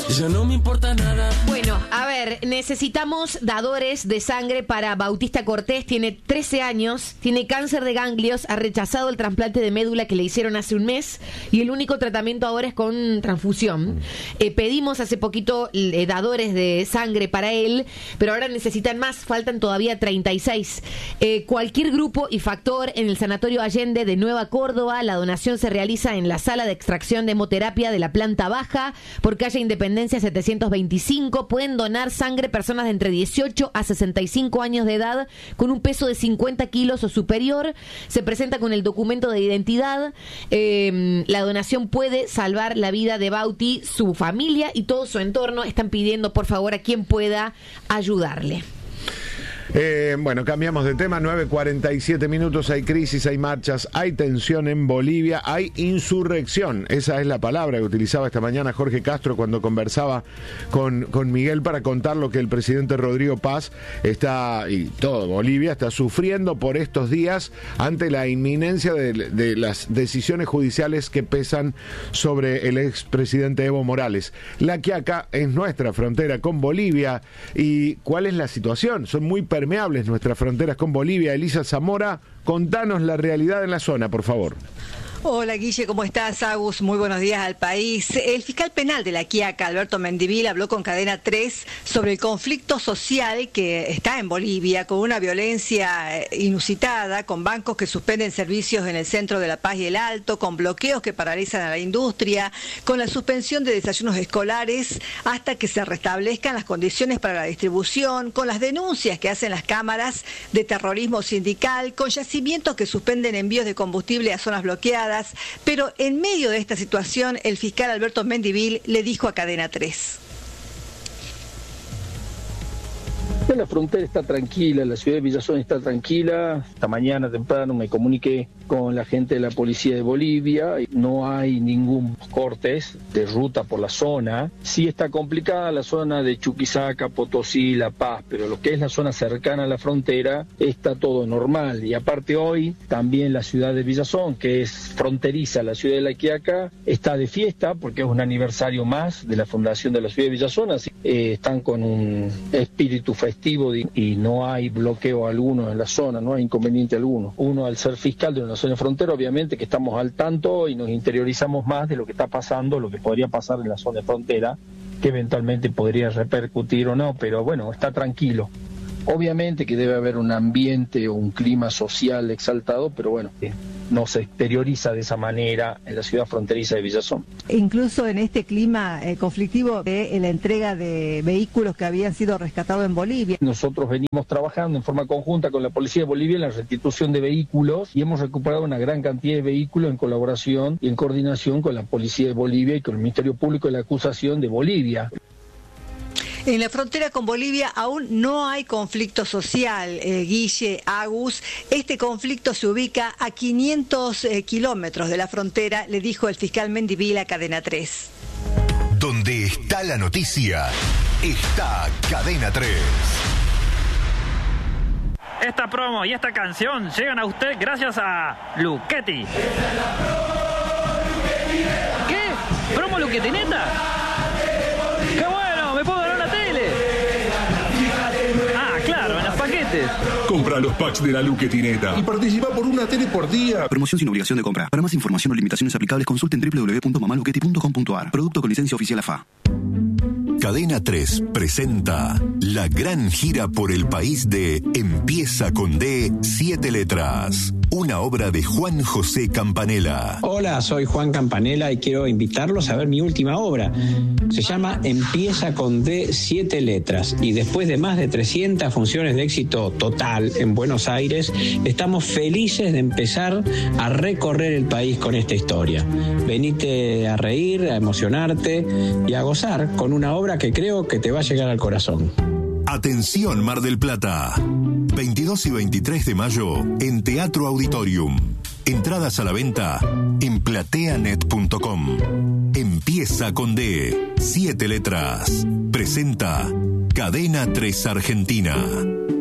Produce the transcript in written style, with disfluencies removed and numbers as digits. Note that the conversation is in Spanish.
Ya no me importa nada. Bueno, a ver, necesitamos dadores de sangre para Bautista Cortés. Tiene 13 años, tiene cáncer de ganglios, ha rechazado el trasplante de médula que le hicieron hace un mes y el único tratamiento ahora es con transfusión. Pedimos hace poquito dadores de sangre para él, pero ahora necesitan más, faltan todavía 36. Cualquier grupo y factor en el Sanatorio Allende de Nueva Córdoba. La donación se realiza en la sala de extracción de hemoterapia de la planta baja por calle Independencia 725. Pueden donar sangre personas de entre 18 a 65 años de edad con un peso de 50 kilos o superior. Se presenta con el documento de identidad. La donación puede salvar la vida de Bauti, su familia y todo su entorno. Están pidiendo por favor a quien pueda ayudarle. Bueno, cambiamos de tema. 9:47 minutos. Hay crisis, hay marchas, hay tensión en Bolivia, hay insurrección. Esa es la palabra que utilizaba esta mañana Jorge Castro cuando conversaba con Miguel para contar lo que el presidente Rodrigo Paz está, y todo Bolivia, está sufriendo por estos días ante la inminencia de las decisiones judiciales que pesan sobre el expresidente Evo Morales. La Quiaca es nuestra frontera con Bolivia. ¿Y cuál es la situación? Son muy permeables nuestras fronteras con Bolivia. Elisa Zamora, contanos la realidad en la zona, por favor. Hola Guille, ¿cómo estás? Agus, muy buenos días al país. El fiscal penal de La Quiaca, Alberto Mendivil, habló con Cadena 3 sobre el conflicto social que está en Bolivia, con una violencia inusitada, con bancos que suspenden servicios en el centro de La Paz y el Alto, con bloqueos que paralizan a la industria, con la suspensión de desayunos escolares hasta que se restablezcan las condiciones para la distribución, con las denuncias que hacen las cámaras de terrorismo sindical, con yacimientos que suspenden envíos de combustible a zonas bloqueadas. Pero en medio de esta situación, el fiscal Alberto Mendivil le dijo a Cadena 3. La frontera está tranquila, la ciudad de Villazón está tranquila. Esta mañana temprano me comuniqué con la gente de la policía de Bolivia. No hay ningún cortes de ruta por la zona. Sí está complicada la zona de Chuquisaca, Potosí, La Paz, pero lo que es la zona cercana a la frontera está todo normal. Y aparte hoy también la ciudad de Villazón, que es fronteriza a la ciudad de La Quiaca, está de fiesta porque es un aniversario más de la fundación de la ciudad de Villazón. Así están con un espíritu festivo y no hay bloqueo alguno en la zona, no hay inconveniente alguno. Uno, al ser fiscal de una zona de frontera, obviamente que estamos al tanto y nos interiorizamos más de lo que está pasando, lo que podría pasar en la zona de frontera, que eventualmente podría repercutir o no, pero bueno, está tranquilo. Obviamente que debe haber un ambiente o un clima social exaltado, pero bueno, no se exterioriza de esa manera en la ciudad fronteriza de Villazón. Incluso en este clima conflictivo de la entrega de vehículos que habían sido rescatados en Bolivia. Nosotros venimos trabajando en forma conjunta con la Policía de Bolivia en la restitución de vehículos y hemos recuperado una gran cantidad de vehículos en colaboración y en coordinación con la Policía de Bolivia y con el Ministerio Público de la Acusación de Bolivia. En la frontera con Bolivia aún no hay conflicto social, Guille, Agus. Este conflicto se ubica a 500 kilómetros de la frontera, le dijo el fiscal Mendivil a Cadena 3. Donde está la noticia, está Cadena 3. Esta promo y esta canción llegan a usted gracias a Luchetti. ¿Qué? ¿Promo Luchetineta? ¡Qué bueno! ¡Me puedo ganar una tele! Ah, claro, en los paquetes. Compra los packs de la Luchetineta y participa por una tele por día. Promoción sin obligación de compra. Para más información o limitaciones aplicables, consulten www.mamaluchetti.com.ar. Producto con licencia oficial AFA. Cadena 3 presenta la gran gira por el país de Empieza con D, 7 letras. Una obra de Juan José Campanella. Hola, soy Juan Campanella y quiero invitarlos a ver mi última obra. Se llama Empieza con D, 7 letras. Y después de más de 300 funciones de éxito total en Buenos Aires, estamos felices de empezar a recorrer el país con esta historia. Venite a reír, a emocionarte y a gozar con una obra que creo que te va a llegar al corazón. Atención Mar del Plata. 22 y 23 de mayo en Teatro Auditorium. Entradas a la venta en plateanet.com. Empieza con D, 7 letras. Presenta Cadena 3 Argentina.